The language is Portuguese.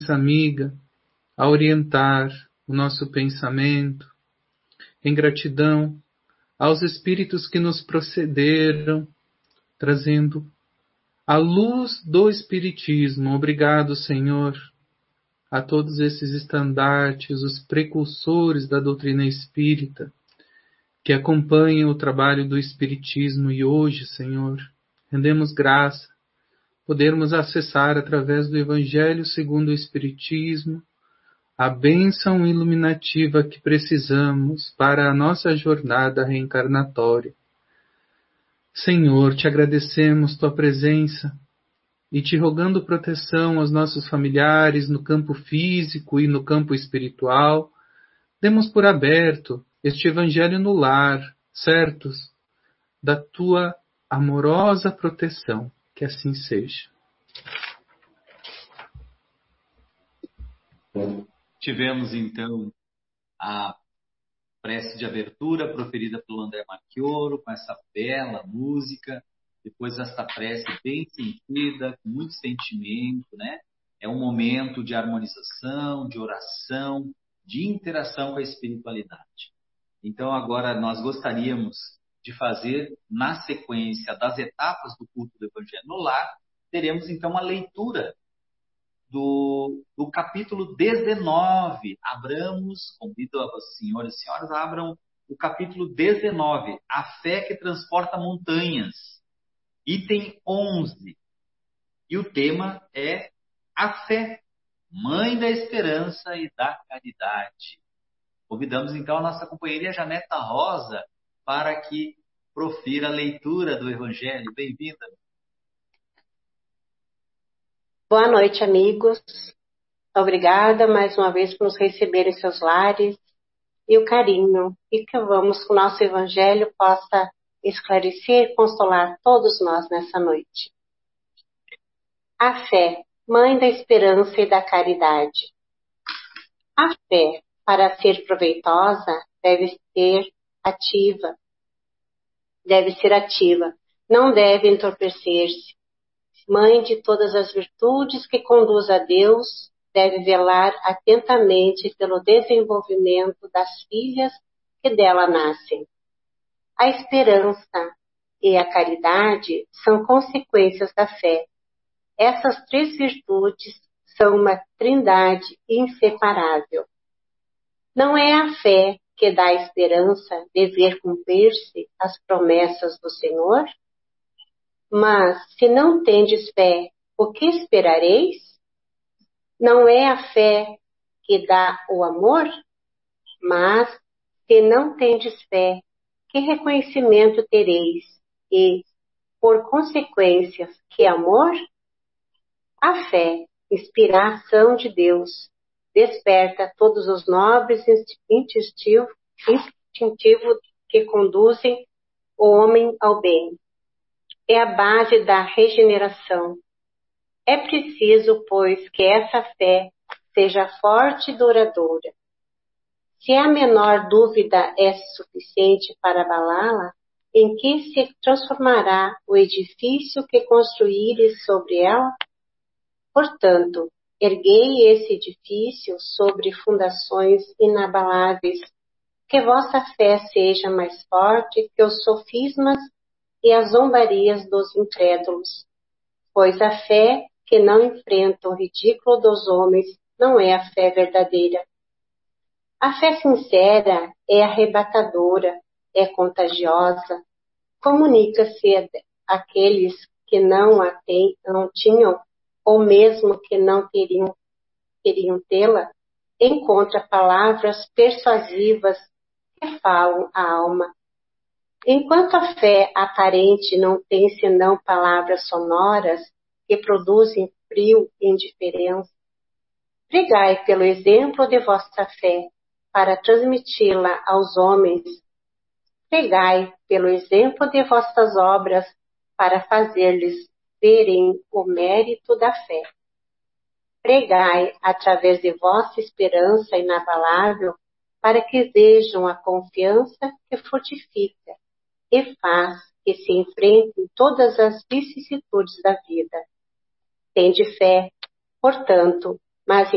presença amiga a orientar o nosso pensamento, em gratidão aos espíritos que nos precederam, trazendo a luz do Espiritismo. Obrigado, Senhor, a todos esses estandartes, os precursores da doutrina espírita, que acompanham o trabalho do Espiritismo. E hoje, Senhor, rendemos graça, podermos acessar através do Evangelho segundo o Espiritismo, a bênção iluminativa que precisamos para a nossa jornada reencarnatória. Senhor, te agradecemos tua presença e te rogando proteção aos nossos familiares no campo físico e no campo espiritual, demos por aberto este Evangelho no lar, certos da tua amorosa proteção. Que assim seja. Tivemos então a prece de abertura proferida pelo André Marchioro, com essa bela música, depois esta prece bem sentida, com muito sentimento, né? É um momento de harmonização, de oração, de interação com a espiritualidade. Então agora nós gostaríamos de fazer, na sequência das etapas do culto do Evangelho no Lar, teremos então a leitura do capítulo 19. Convido as senhoras e senhoras, abram o capítulo 19, A Fé que Transporta Montanhas, item 11. E o tema é a fé, mãe da esperança e da caridade. Convidamos então a nossa companheira Janeta Rosa para que profira a leitura do Evangelho. Bem-vinda. Boa noite, amigos. Obrigada mais uma vez por nos receber em seus lares e o carinho. E que vamos que o nosso Evangelho possa esclarecer e consolar todos nós nessa noite. A fé, mãe da esperança e da caridade. A fé, para ser proveitosa, deve ser ativa, não deve entorpecer-se. Mãe de todas as virtudes que conduz a Deus, deve velar atentamente pelo desenvolvimento das filhas que dela nascem. A esperança e a caridade são consequências da fé. Essas três virtudes são uma trindade inseparável. Não é a fé que dá a esperança de ver cumprir-se as promessas do Senhor? Mas, se não tendes fé, o que esperareis? Não é a fé que dá o amor? Mas, se não tendes fé, que reconhecimento tereis? E, por consequências, que amor? A fé, inspiração de Deus, desperta todos os nobres instintivos que conduzem o homem ao bem. É a base da regeneração. É preciso, pois, que essa fé seja forte e duradoura. Se a menor dúvida é suficiente para abalá-la, em que se transformará o edifício que construíres sobre ela? Portanto, erguei esse edifício sobre fundações inabaláveis, que vossa fé seja mais forte que os sofismas e as zombarias dos incrédulos, pois a fé que não enfrenta o ridículo dos homens não é a fé verdadeira. A fé sincera é arrebatadora, é contagiosa, comunica-se àqueles que não tinham, ou mesmo que não queriam tê-la, encontra palavras persuasivas que falam a alma. Enquanto a fé aparente não tem senão palavras sonoras que produzem frio e indiferença, pregai pelo exemplo de vossa fé para transmiti-la aos homens. Pregai pelo exemplo de vossas obras para fazer-lhes verem o mérito da fé. Pregai através de vossa esperança inabalável para que vejam a confiança que fortifica e faz que se enfrentem todas as vicissitudes da vida. Tende fé, portanto, mas